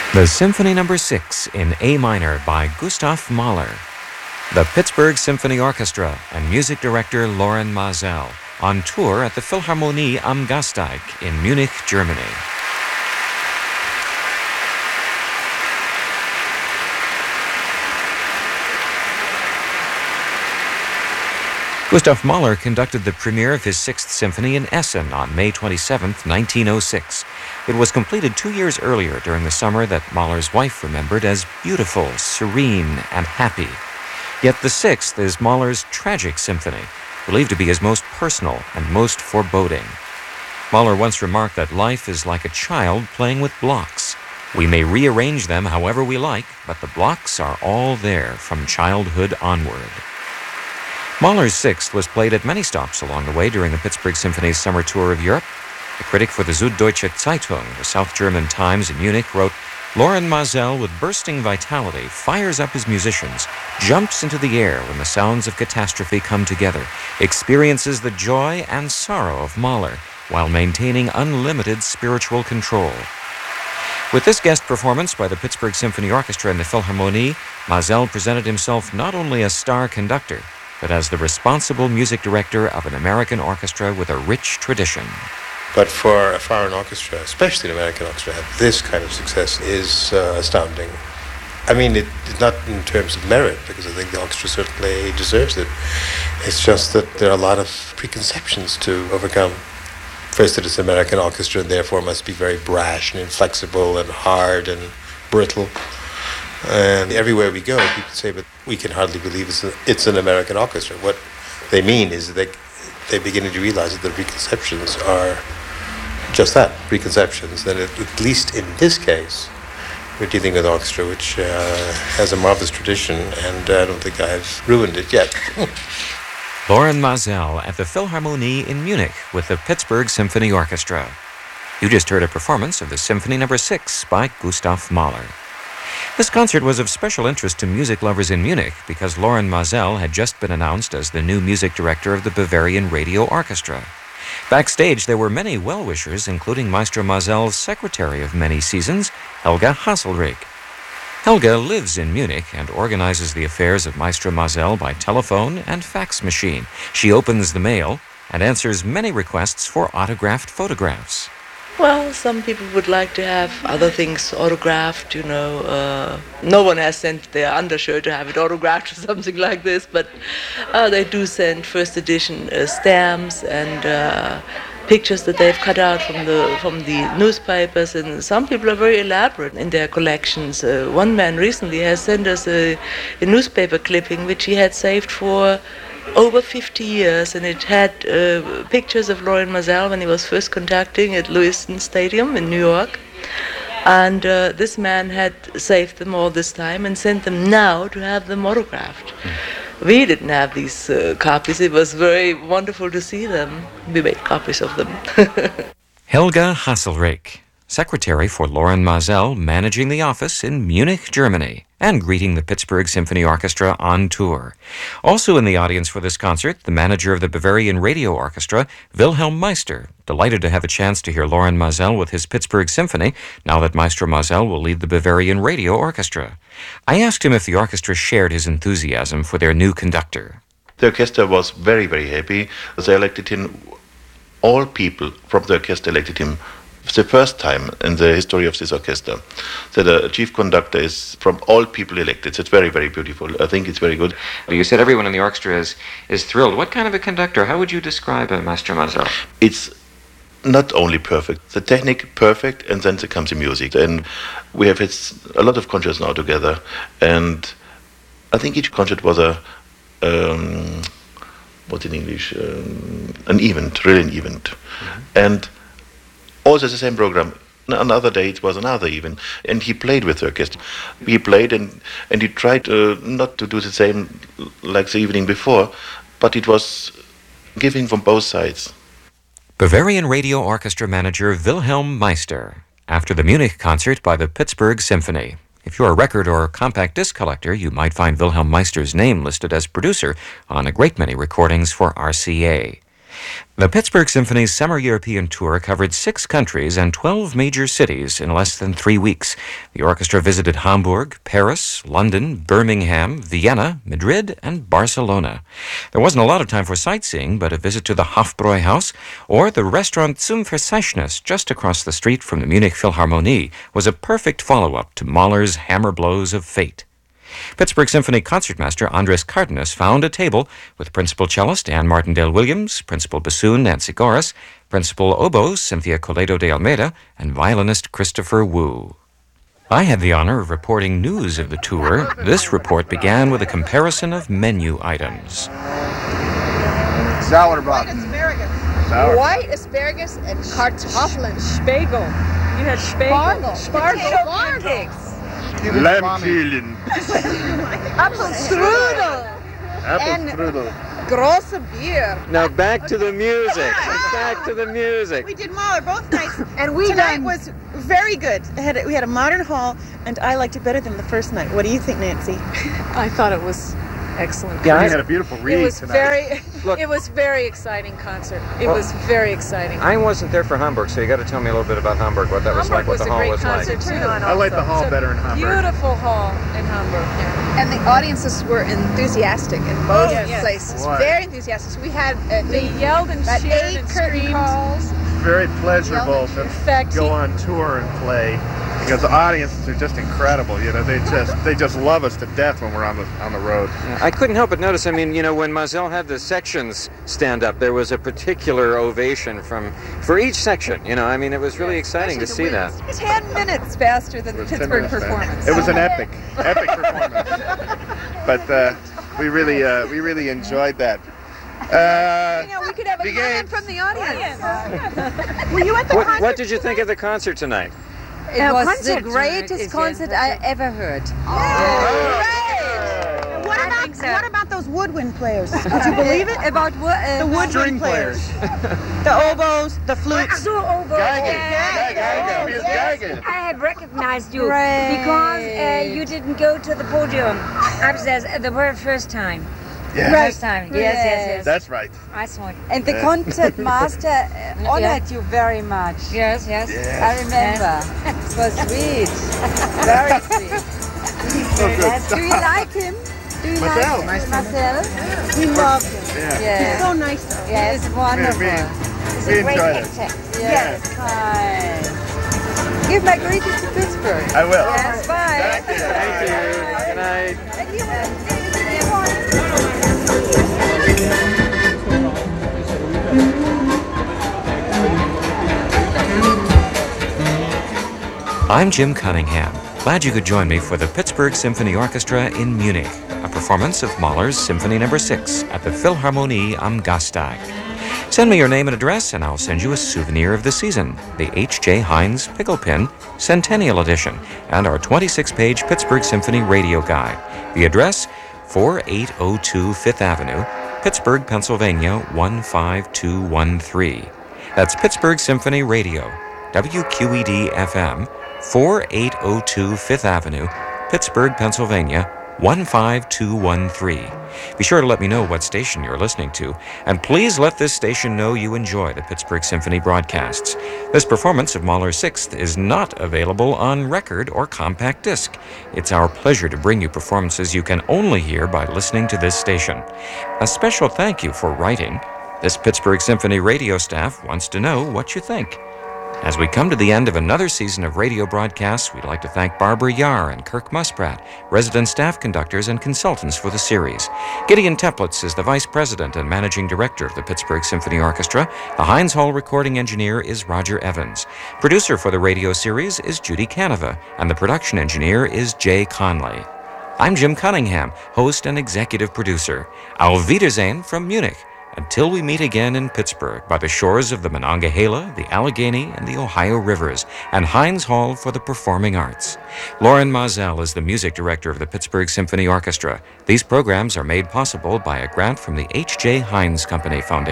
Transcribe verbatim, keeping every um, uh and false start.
The Symphony Number six in A minor by Gustav Mahler. The Pittsburgh Symphony Orchestra and music director Loren Maazel on tour at the Philharmonie am Gasteig in Munich, Germany. Gustav Mahler conducted the premiere of his Sixth Symphony in Essen on May twenty-seventh, nineteen oh six. It was completed two years earlier during the summer that Mahler's wife remembered as beautiful, serene, and happy. Yet the Sixth is Mahler's tragic symphony, believed to be his most personal and most foreboding. Mahler once remarked that life is like a child playing with blocks. We may rearrange them however we like, but the blocks are all there from childhood onward. Mahler's Sixth was played at many stops along the way during the Pittsburgh Symphony's summer tour of Europe. The critic for the Süddeutsche Zeitung, the South German Times in Munich, wrote, Loren Maazel, with bursting vitality, fires up his musicians, jumps into the air when the sounds of catastrophe come together, experiences the joy and sorrow of Mahler, while maintaining unlimited spiritual control. With this guest performance by the Pittsburgh Symphony Orchestra and the Philharmonie, Maazel presented himself not only as star conductor, but as the responsible music director of an American orchestra with a rich tradition. But for a foreign orchestra, especially an American orchestra, this kind of success is uh, astounding. I mean, it, it's not in terms of merit, because I think the orchestra certainly deserves it. It's just that there are a lot of preconceptions to overcome. First, that it's an American orchestra, and therefore must be very brash and inflexible and hard and brittle. And everywhere we go, people say, but we can hardly believe it's, a, it's an American orchestra. What they mean is that they, they're beginning to realize that the preconceptions are just that, preconceptions. That at, at least in this case, we're dealing with an orchestra which uh, has a marvelous tradition, and I don't think I've ruined it yet. Loren Maazel at the Philharmonie in Munich with the Pittsburgh Symphony Orchestra. You just heard a performance of the Symphony Number six by Gustav Mahler. This concert was of special interest to music lovers in Munich because Loren Maazel had just been announced as the new music director of the Bavarian Radio Orchestra. Backstage, there were many well-wishers, including Maestro Maazel's secretary of many seasons, Helga Hasselrigg. Helga lives in Munich and organizes the affairs of Maestro Maazel by telephone and fax machine. She opens the mail and answers many requests for autographed photographs. Well, some people would like to have other things autographed, you know. Uh, no one has sent their undershirt to have it autographed or something like this, but uh, they do send first edition uh, stamps and uh, pictures that they've cut out from the from the newspapers, and some people are very elaborate in their collections. Uh, one man recently has sent us a, a newspaper clipping which he had saved for over fifty years, and it had uh, pictures of Loren Maazel when he was first conducting at Lewiston Stadium in New York. And uh, this man had saved them all this time and sent them now to have them autographed. Mm. We didn't have these uh, copies. It was very wonderful to see them. We made copies of them. Helga Hasselrigg, secretary for Loren Maazel, managing the office in Munich, Germany, and greeting the Pittsburgh Symphony Orchestra on tour. Also in the audience for this concert, the manager of the Bavarian Radio Orchestra, Wilhelm Meister, delighted to have a chance to hear Loren Maazel with his Pittsburgh Symphony, now that Maestro Maazel will lead the Bavarian Radio Orchestra. I asked him if the orchestra shared his enthusiasm for their new conductor. The orchestra was very, very happy. They elected him, all people from the orchestra elected him. It's the first time in the history of this orchestra that a chief conductor is from all people elected. So it's very, very beautiful. I think it's very good. You said everyone in the orchestra is, is thrilled. What kind of a conductor? How would you describe uh, Maestro Maazel? It's not only perfect. The technique perfect, and then there comes the music. And we have had a lot of concerts now together. And I think each concert was a, um, what's in English, um, an event, really an event. Mm-hmm. And also the same program. Another day it was another even, and he played with the orchestra. He played and and he tried uh, not to do the same like the evening before, but it was giving from both sides. Bavarian Radio Orchestra manager Wilhelm Meister after the Munich concert by the Pittsburgh Symphony. If you're a record or compact disc collector, you might find Wilhelm Meister's name listed as producer on a great many recordings for R C A. The Pittsburgh Symphony's summer European tour covered six countries and twelve major cities in less than three weeks. The orchestra visited Hamburg, Paris, London, Birmingham, Vienna, Madrid, and Barcelona. There wasn't a lot of time for sightseeing, but a visit to the Hofbräuhaus or the restaurant Zum Verzeichnis just across the street from the Munich Philharmonie was a perfect follow-up to Mahler's Hammer Blows of Fate. Pittsburgh Symphony concertmaster Andres Cardenas found a table with principal cellist Anne Martindale-Williams, principal bassoon Nancy Goris, principal oboe Cynthia Coledo de Almeida, and violinist Christopher Wu. I had the honor of reporting news of the tour. This report began with a comparison of menu items. Sauerbraten. White asparagus. Sauer. White asparagus and Kartoffeln. Spiegel. You had Spargel. Spargel. Pancakes. Lammkühlen. Apfelstrudel. Apfelstrudel. Große Bier. Now back to the music. Back to the music. We did Mahler both nights, And we tonight done- was very good. It had, we had a modern hall, and I liked it better than the first night. What do you think, Nancy? I thought it was excellent. Yeah, I- we had a beautiful read It was tonight. very, Look- it was very exciting concert. It Well, was very exciting. I wasn't there for Hamburg, so you got to tell me a little bit about Hamburg, what that was Hamburg like, what was the a hall great was concert like. too. I like the hall It's a better in Hamburg. Beautiful hall in Hamburg. Yeah. And the audiences were enthusiastic in both Yes. places. Boy. Very enthusiastic. We had uh, They yelled and about cheered eight and curtain screamed. calls. Very pleasurable to In fact, go he- on tour and play because the audiences are just incredible. You know, they just they just love us to death when we're on the on the road. I couldn't help but notice, I mean, you know, when Mazel had the sections stand up, there was a particular ovation from for each section. You know, I mean, it was really exciting to see that. Ten minutes faster than It the was ten Pittsburgh minutes back. performance. It was an epic, epic performance. But uh, we really uh, we really enjoyed that. Uh, You know, we could have a Big comment Apes. from the audience. Were you at the What, concert? what did you think of the concert tonight? It Uh, was concert the greatest concert I ever heard. What about, what about those woodwind players? Could you believe it? About what? Uh, The woodwind String players. the oboes, the flutes. So over. Geigen, Yeah. Geigen, Miss Geigen. I had recognized you Great. because uh, you didn't go to the podium upstairs at the very first time. Yeah, First time. Yes, yes, yes. that's right. I saw it. And the concert master uh, honored you very much. Yes, yes. Yes. I remember. It was sweet. Very sweet. So good. Yes. Do you like him? Do you Marcel. like him? Marcel? We love him. Yeah. Yes. So nice. though. Yes, wonderful. we- He's we a great enjoyed it. actor. Yes. Fine. Give my greetings to Pittsburgh. I will. Yes, bye. Thank you. Thank you. Good night. And you will see everyone. I'm Jim Cunningham. Glad you could join me for the Pittsburgh Symphony Orchestra in Munich, a performance of Mahler's Symphony Number six at the Philharmonie am Gasteig. Send me your name and address, and I'll send you a souvenir of the season, the H J Heinz Pickle Pin Centennial Edition, and our twenty-six page Pittsburgh Symphony Radio Guide. The address, forty-eight oh two Fifth Avenue, Pittsburgh, Pennsylvania, one five two one three. That's Pittsburgh Symphony Radio, W Q E D F M, forty-eight oh two Fifth Avenue, Pittsburgh, Pennsylvania, one five two one three. Be sure to let me know what station you're listening to, and please let this station know you enjoy the Pittsburgh Symphony broadcasts. This performance of Mahler's Sixth is not available on record or compact disc. It's our pleasure to bring you performances you can only hear by listening to this station. A special thank you for writing. This Pittsburgh Symphony radio staff wants to know what you think. As we come to the end of another season of radio broadcasts, we'd like to thank Barbara Yar and Kirk Musprat, resident staff conductors and consultants for the series. Gideon Teplitz is the vice president and managing director of the Pittsburgh Symphony Orchestra. The Heinz Hall recording engineer is Roger Evans. Producer for the radio series is Judy Canova, and the production engineer is Jay Conley. I'm Jim Cunningham, host and executive producer. Auf Wiedersehen from Munich. Until we meet again in Pittsburgh by the shores of the Monongahela, the Allegheny, and the Ohio Rivers, and Heinz Hall for the Performing Arts. Lauren Mazel is the music director of the Pittsburgh Symphony Orchestra. These programs are made possible by a grant from the H J Heinz Company Foundation.